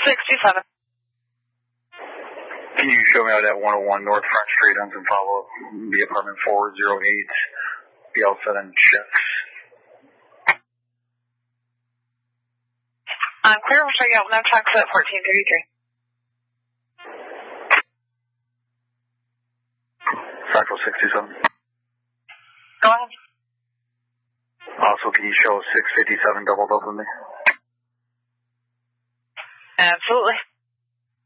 67. Can you show me out at 101 North Front Street on some follow-up? The apartment 408, BL7 checks. Clear, we'll check out no tax at 1433. Central 67. Go ahead. Also, can you show 657 doubled up with me? Absolutely.